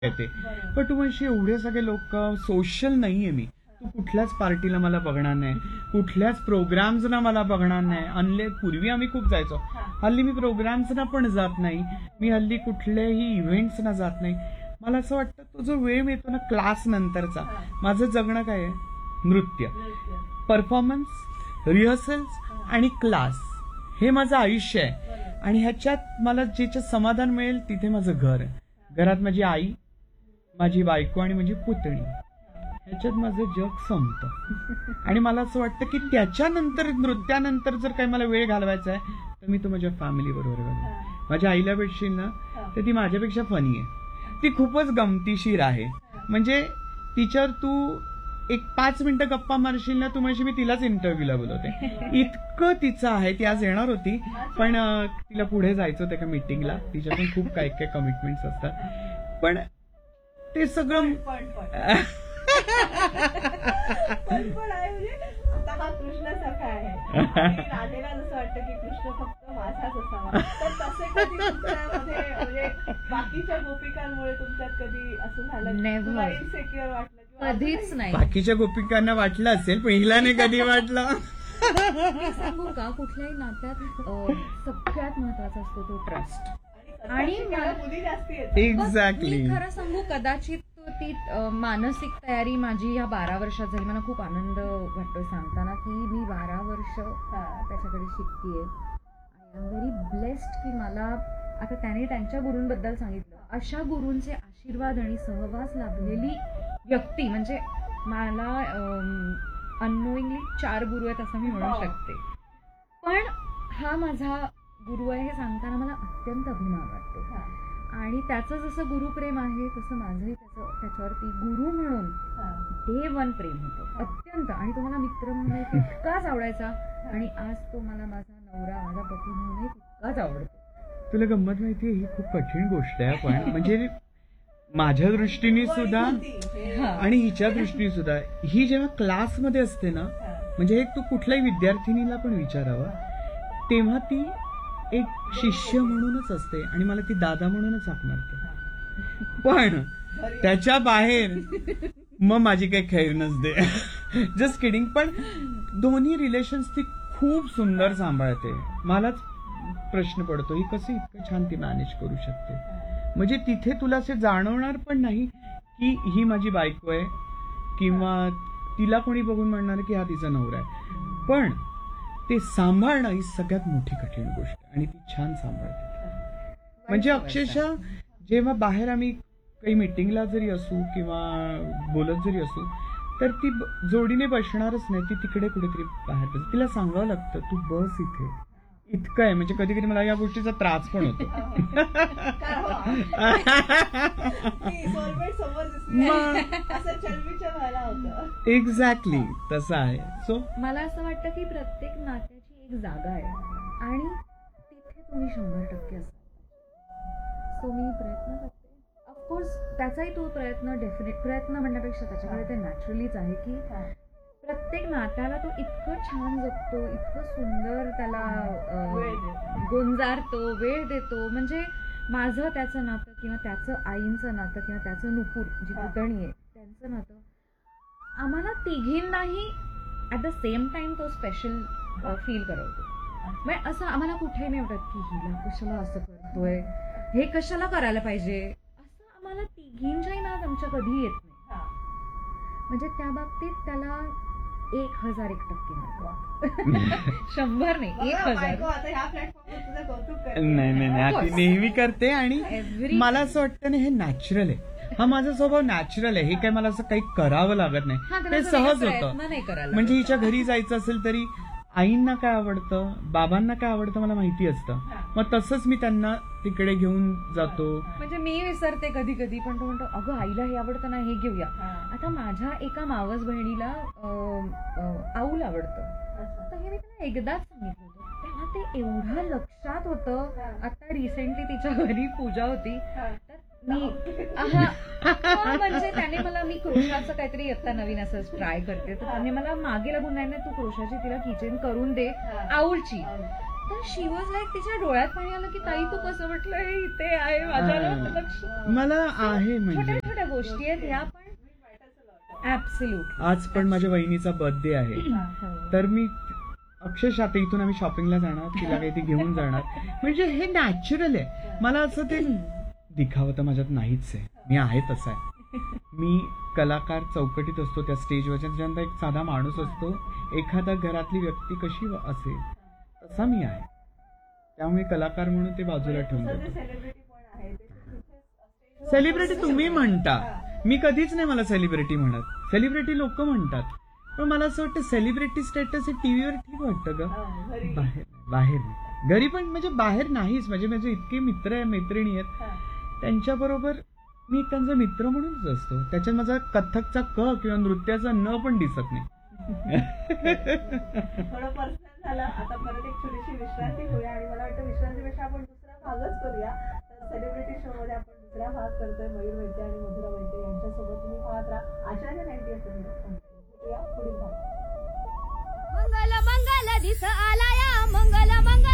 येते. पण तू म्हणशी एवढे सगळे लोक सोशल नाहीये मी. तू कुठल्याच पार्टीला मला बघणार नाही, कुठल्याच प्रोग्राम्सना मला बघणार नाही. अनले पूर्वी आम्ही खूप जायचो, हल्ली मी प्रोग्राम्सना पण जात नाही. मी हल्ली कुठल्याही इव्हेंट्सना जात नाही. मला असं वाटतं तो जो वेळ मिळतो ना क्लास नंतरचा, माझं जगणं काय आहे? नृत्य, परफॉर्मन्स, रिहर्सल्स आणि क्लास, हे माझं आयुष्य आहे. आणि ह्याच्यात मला ज्याच्यात समाधान मिळेल तिथे माझं घर आहे. घरात माझी आई, माझी बायको आणि माझी पुतणी, ह्याच्यात माझं जग संपतं. आणि मला असं वाटतं की त्याच्यानंतर नृत्यानंतर जर काही मला वेळ घालवायचा आहे तर मी तो माझ्या फॅमिली बरोबर घालवेन. माझ्या आईला भेटशील ना तर ती माझ्यापेक्षा फनी आहे. ती खूपच गमतीशीर आहे. म्हणजे तिच्यावर तू एक 5 मिनिटं गप्पा मारशील ना, तू म्हणशील मी तिलाच इंटरव्ह्यूला बोलवते. इतकं तिचं आहे. ती आज येणार होती पण तिला पुढे जायचं होतं एका मीटिंगला. तिच्यातून खूप काही काही कमिटमेंट्स असतात. पण ते सगळं पण आहे म्हणजे आता हा कृष्णासारखा आहे आणि राधेला जसं वाटतं की कृष्ण फक्त माझाच असावा. तर तसे कधी तुमच्यामध्ये म्हणजे बाकीच्या गोपिकांमुळे तुमच्यात कधी असं झालं, तुला इन्सेक्युअर वाटलं? कधीच नाही. बाकीच्या गोपिकांना वाटलं असेल पण हिला नाही कधी वाटलं. सांगू का, कुठल्याही नात्यात सगळ्यात महत्वाचा असतो तो ट्रस्ट. आणि मुली जास्ती येतात. एक्झॅक्टली. मी खरं सांगू, कदाचित ती मानसिक तयारी माझी ह्या 12 वर्षात झाली. मला खूप आनंद वाटतोय सांगताना की मी 12 वर्ष त्याच्याकडे शिकतेय. आय एम व्हेरी ब्लेस्ड की मला आता त्याने त्यांच्या गुरूंबद्दल सांगितलं, अशा गुरूंचे आशीर्वाद आणि सहवास लाभलेली व्यक्ती म्हणजे मला अननोईंगली 4 गुरु आहेत असं मी म्हणू शकते. पण हा माझा गुरु आहे हे सांगताना मला अत्यंत अभिमान वाटतो. आणि त्याचं जसं गुरुप्रेम आहे तसं माझंही त्याच्यावरती गुरु म्हणून डे 1 प्रेम होतं अत्यंत. आणि तो मला मित्र म्हणून तितकाच आवडायचा आणि आज तो मला माझा नवरा, माझा पती म्हणूनही तितकाच आवडतो. तुला गंमत माहितीये, ही खूप कठीण गोष्ट आहे. पण म्हणजे माझ्या दृष्टीने सुद्धा आणि हिच्या दृष्टीने सुद्धा, ही जेव्हा क्लासमध्ये असते ना, म्हणजे हे तू कुठल्याही विद्यार्थिनीला पण विचारावं, तेव्हा ती एक शिष्य म्हणूनच असते आणि मला ती दादा म्हणूनच हाक मारते. पण त्याच्या बाहेर मग माझी काही खैर नसते. Just kidding. पण दोन्ही रिलेशन्स ती खूप सुंदर सांभाळते. मलाच प्रश्न पडतो ही कसं इतकं छान ती मॅनेज करू शकते. म्हणजे तिथे तुला असे जाणवणार पण नाही की ही माझी बायको आहे किंवा तिला कोणी बघून म्हणणार की हा तिचा नवरा आहे. पण ते सांभाळणं ही सगळ्यात मोठी कठीण गोष्ट आणि ती छान सांभाळते. म्हणजे अक्षरशः जेव्हा बाहेर आम्ही काही मीटिंगला जरी असू किंवा बोलत जरी असू तर ती जोडीने बसणारच नाही. ती तिकडे कुठेतरी बाहेर बस. तिला सांगावं लागतं तू बस इथे. इतकं आहे. म्हणजे कधी कधी मला या गोष्टीचा त्रास पण होतो. एक्झॅक्टली तसं आहे. सो मला असं वाटतं की प्रत्येक नात्याची एक जागा आहे आणि तिथे तुम्ही 100% असाल. सो मी प्रयत्न करते. ऑफकोर्स त्याचाही तो प्रयत्न, डेफिनेट प्रयत्न म्हणण्यापेक्षा त्याच्याकडे ते नॅचरलीच आहे की प्रत्येक नात्याला तो इतकं छान जगतो, इतकं सुंदर त्याला गोंजारतो, वेळ देतो. म्हणजे माझं त्याचं नातं किंवा त्याचं आईंचं नातं किंवा त्याचं नुपूर जी पुतणी आहे त्यांचं नातं, आम्हाला तिघींनाही ॲट द सेम टाइम तो स्पेशल फील करवतो. म्हणजे असं आम्हाला कुठेही नाही वाटत की हिला कशाला असं करतोय, हे कशाला करायला पाहिजे, असं आम्हाला तिघींच्याही मनात आमच्या कधी येत नाही. म्हणजे त्या बाबतीत त्याला 1001% मार्क. 100 नाही, 1000. नाही ती नेहमी करते. आणि मला असं वाटतं ना हे नॅचरल आहे. हा माझा स्वभाव नॅचरल आहे. हे काय मला असं काही करावं लागत नाही. ते सहज होतं. म्हणजे हिच्या घरी जायचं असेल तरी आईंना काय आवडतं, बाबांना काय आवडतं मला माहिती असतं. मग तसंच मी त्यांना तिकडे घेऊन जातो. म्हणजे मी विसरते कधी कधी, पण तो म्हणतो अगं आईला हे आवडतं ना, हे घेऊया. आता माझ्या एका मावस बहिणीला आऊल आवडतं. तर हे मी त्यांना एकदाच सांगितलं होतं, तेव्हा ते एवढं लक्षात होतं. आता रिसेंटली तिच्या घरी पूजा होती तर मी म्हणजे त्याने मला, मी क्रोशाचं काहीतरी आता नवीन असं ट्राय करते, तर त्याने मला मागे लागून नाही तू क्रोशाची तिला किचन करून दे आऊलची. तर शी वॉज लाईक तिच्या डोळ्यात पाणी आलं की ताई तू कसं म्हटलं हे इथे आहे माझ्या लक्ष. मला आहे म्हणजे छोट्या छोट्या गोष्टी आहेत ह्या पण ऍब्सल्यूट. आज पण माझ्या वहिनीचा बर्थडे आहे तर मी अक्षरशः आता इथून आम्ही शॉपिंगला जाणार, तिला काही ती घेऊन जाणार. म्हणजे हे नॅचरल आहे. मला असं ते दिखावं तर माझ्यात नाहीच आहे. मी आहे तसा आहे. मी कलाकार चौकटीत असतो त्या स्टेजवर, ज्यानंतर एक साधा माणूस असतो, एखादा घरातली व्यक्ती कशी असेल तसा मी आहे. त्यामुळे कलाकार म्हणून ते बाजूला ठेवून तुझं जे देतो. सेलिब्रिटी पण आहे ते तिथे सेलिब्रिटी तुम्ही म्हणता, मी कधीच नाही मला सेलिब्रिटी म्हणत. सेलिब्रिटी लोक म्हणतात, पण मला असं वाटतं सेलिब्रिटी स्टेटस हे टीव्हीवर ठीक वाटतं ग. घरी बाहेर बाहेर नाही. घरी पण म्हणजे बाहेर नाहीच. म्हणजे माझे इतके मित्र आहे, मैत्रिणी आहेत, त्यांच्याबरोबर मी त्यांचा मित्र म्हणूनच असतो. त्याच्यात माझा कथ्थकचा क किंवा नृत्याचा न पण दिसत नाही. थोडं पर्सनल झालं. आता परत एक छोटीशी विश्रांती होऊया आणि मला वाटतं विश्रांतीपेक्षा आपण दुसरा भागच करूया. तर सेलिब्रिटी शो मध्ये आपण दुसरा भाग करतोय. मयूर वैद्य आणि मधुरा वैद्य यांच्यासोबत तुम्ही पाहत राहा आचार्य 90 FM. पुढील भाग. मंगल मंगल दिस आला